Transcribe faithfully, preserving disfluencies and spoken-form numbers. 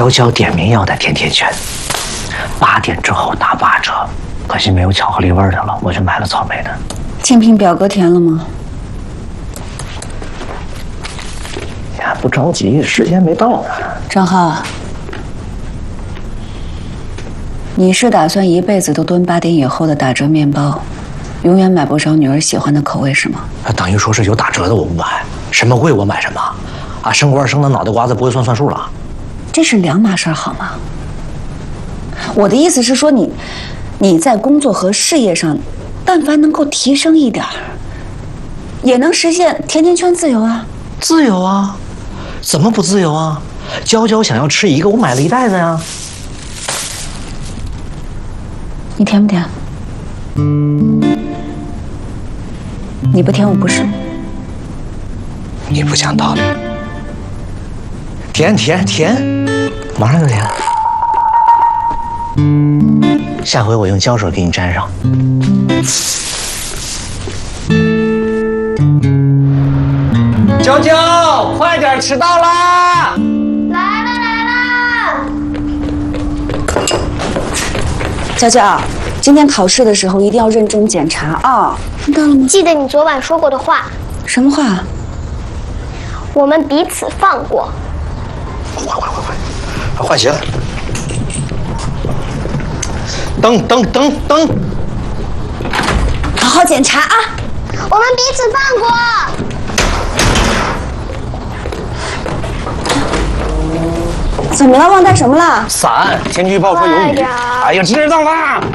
娇娇点名要的甜甜圈，八点之后打八折，可惜没有巧克力味的了，我就买了草莓的。 竞聘表格填了吗？ 呀，不着急，时间没到呢。 张浩，你是打算一辈子都蹲八点以后的打折面包，永远买不着女儿喜欢的口味是吗？ 等于说是有打折的我不买，什么贵我买什么。啊，生瓜生的脑袋瓜子不会算算数了。 这是两码事好吗？我的意思是说你，你在工作和事业上，但凡能够提升一点儿，也能实现甜甜圈自由啊。 自由啊？怎么不自由啊？娇娇想要吃一个，我买了一袋子呀。 你甜不甜？你不甜我不是。 你不讲道理。甜甜甜，马上就甜。下回我用胶水给你粘上。娇娇，快点，迟到啦！ 来了来了。 娇娇，今天考试的时候一定要认真检查啊！听到了吗？ 记得你昨晚说过的话。 什么话？ 我们彼此放过。 快快快快，换鞋！蹬蹬蹬蹬！ 好好检查啊！ 我们彼此放过。 怎么了？忘带什么了？ 伞，天气预报说有雨。哎呀，知道了。